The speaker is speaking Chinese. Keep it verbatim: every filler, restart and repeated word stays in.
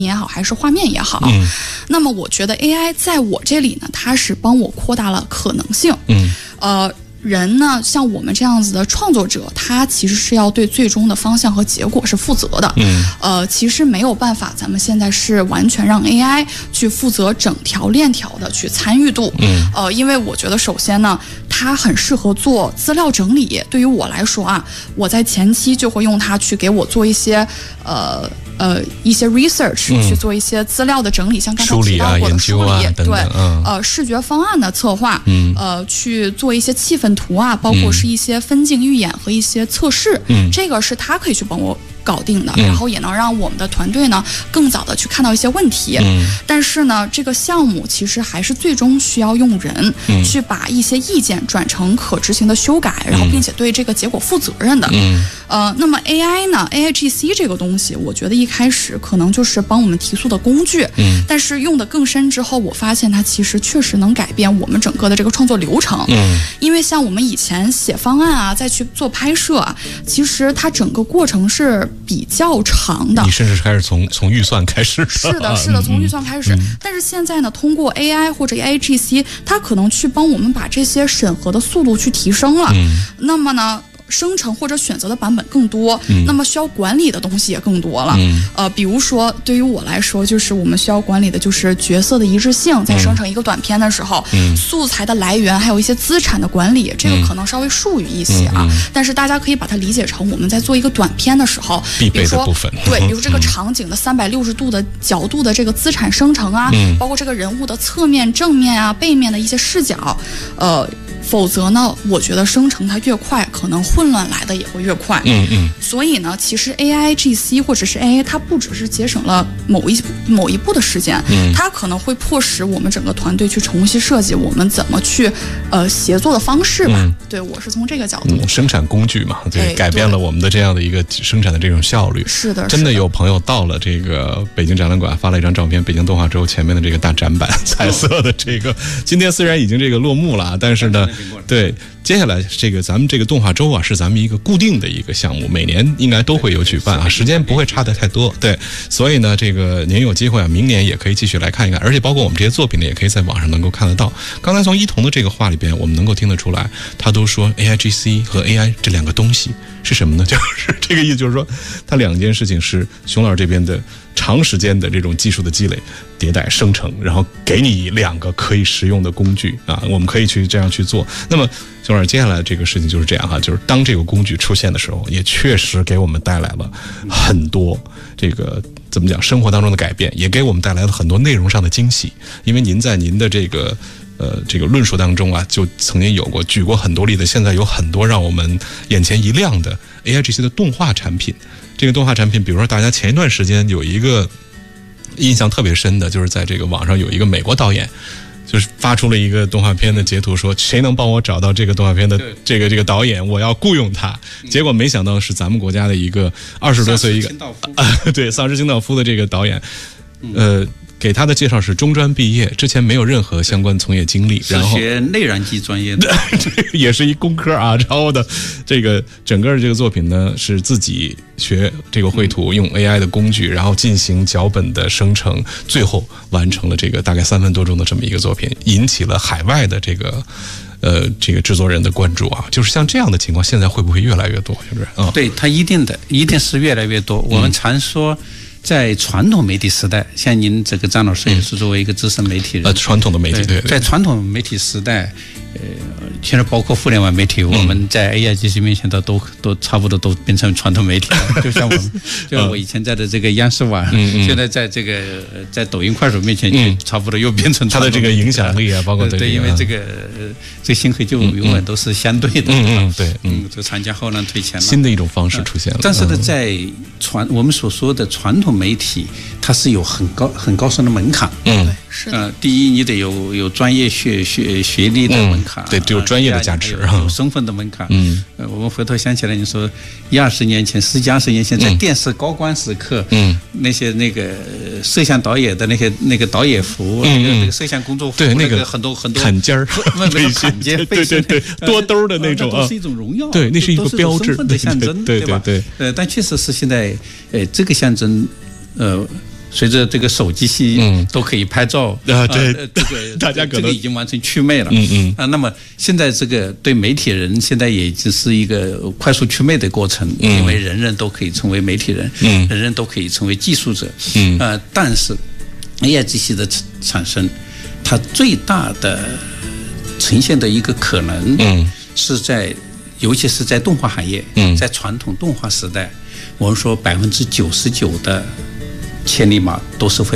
也好，还是画面也好， 嗯， 那么我觉得 A I 在我这里呢，它是帮我扩大了可能性。 嗯， 呃，人呢，像我们这样子的创作者，他其实是要对最终的方向和结果是负责的。 嗯， 呃，其实没有办法，咱们现在是完全让 A I 去负责整条链条的去参与度。 嗯， 呃，因为我觉得首先呢，它很适合做资料整理。对于我来说啊，我在前期就会用它去给我做一些呃。呃，一些 research、嗯、去做一些资料的整理，像刚才提到过的梳理， 啊啊、 对， 嗯、 呃，视觉方案的策划， 嗯， 呃，去做一些气氛图啊，包括是一些分镜预演和一些测试， 嗯， 这个是他可以去帮我搞定的， 嗯、 然后也能让我们的团队呢更早的去看到一些问题。 嗯， 但是呢，这个项目其实还是最终需要用人、嗯、去把一些意见转成可执行的修改，然后并且对这个结果负责任的。 嗯， 呃，那么 A I 呢 ，A I G C 这个东西，我觉得一开始可能就是帮我们提速的工具， 嗯， 但是用的更深之后，我发现它其实确实能改变我们整个的这个创作流程。 嗯，因为像我们以前写方案啊，再去做拍摄啊，其实它整个过程是比较长的。 你甚至开始从从预算开始。 是的，是的，从预算开始。嗯、但是现在呢，通过 A I 或者 A I G C， 它可能去帮我们把这些审核的速度去提升了。 嗯， 那么呢？生成或者选择的版本更多， 嗯、 那么需要管理的东西也更多了。 嗯、 呃，比如说对于我来说，就是我们需要管理的就是角色的一致性，在生成一个短片的时候， 嗯、 素材的来源，还有一些资产的管理，这个可能稍微术语一些啊， 嗯、 但是大家可以把它理解成我们在做一个短片的时候， 必备的部分。 对，比如说这个场景的三百六十度的角度的这个资产生成啊， 嗯、 包括这个人物的侧面、正面啊、背面的一些视角，呃。否则呢，我觉得生成它越快，可能混乱来的也会越快。 嗯嗯。 所以呢，其实 A I G C 或者是 A I， 它不只是节省了某一某一步的时间， 嗯， 它可能会迫使我们整个团队去重新设计我们怎么去呃协作的方式吧。 嗯、 对，我是从这个角度。 嗯、生产工具嘛，对， 哎、 改变了我们的这样的一个生产的这种效率。 是的， 真的有朋友到了这个北京展览馆，发了一张照片，北京动画周前面的这个大展板，彩色的这个。今天虽然已经这个落幕了，但是呢，对。接下来这个咱们这个动画周啊，是咱们一个固定的一个项目，每年应该都会有举办啊，时间不会差得太多。对，所以呢，这个您有机会啊，明年也可以继续来看一看，而且包括我们这些作品呢，也可以在网上能够看得到。刚才从一彤的这个话里边，我们能够听得出来，他都说 A I G C 和 A I 这两个东西是什么呢？就是这个意思，就是说，它两件事情是熊老师这边的长时间的这种技术的积累、迭代、生成，然后给你两个可以实用的工具啊，我们可以去这样去做。那么熊老师，接下来这个事情就是这样哈，就是当这个工具出现的时候，也确实给我们带来了很多这个怎么讲生活当中的改变，也给我们带来了很多内容上的惊喜。因为您在您的这个呃这个论述当中啊，就曾经有过举过很多例子，现在有很多让我们眼前一亮的 A I G C 的动画产品。这个动画产品，比如说大家前一段时间有一个印象特别深的，就是在这个网上有一个美国导演。就是发出了一个动画片的截图，说谁能帮我找到这个动画片的这个这个导演，我要雇佣他。结果没想到是咱们国家的一个二十多岁一个啊，对，丧尸清道夫的这个导演，呃。给他的介绍是中专毕业，之前没有任何相关从业经历，然后学内燃机专业的， 这也是一工科啊。然后的这个整个这个作品呢，是自己学这个绘图，用 A I 的工具，然后进行脚本的生成，最后完成了这个大概三分多钟的这么一个作品，引起了海外的这个呃这个制作人的关注啊。就是像这样的情况，现在会不会越来越多？是不是？啊， 对，它一定的，一定是越来越多。我们常说。在传统媒体时代，像您这个张老师也是作为一个资深媒体人， 呃，传统的媒体，对， 在传统媒体时代，呃，现在包括互联网媒体，我们在 A I G C 面前都都都差不多都变成传统媒体了。就像我们，就像我以前在的这个央视网， 嗯、 现在在这个在抖音、快手面前，就差不多又变成它的这个影响力啊，包括对，对，因为这个这新和旧永远都是相对的， 嗯嗯，对， 嗯，这长江后浪推前浪， 新的一种方式出现了。 但是呢，在传我们所说的传统媒体，它是有很高很高深的门槛。 嗯， 是的。 呃，第一，你得有有专业学学学历的门槛， 对，有专业的价值， 有身份的门槛。 嗯， 呃，我们回头想起来，你说一二十年前，十几二十年前，在电视高光时刻， 嗯， 那些那个摄像导演的那些那个导演服，那个那个摄像工作服， 对，那个很多很多坎肩儿， 坎肩， 对对对，多兜的那种啊， 都是一种荣耀， 对，那是一个标志的象征， 对对对。 呃，但确实是现在，呃，这个象征，呃。 随着这个手机系嗯都可以拍照啊，对， 呃、这个大家可能这个已经完成祛魅了， 嗯嗯啊，那么现在这个对媒体人现在也只是一个快速祛魅的过程， 嗯、 因为人人都可以成为媒体人， 嗯， 人人都可以成为技术者， 嗯， 呃，但是 A I 机器的产生，它最大的呈现的一个可能， 嗯， 是在尤其是在动画行业， 嗯， 在传统动画时代，我们说百分之九十九的千里马都是会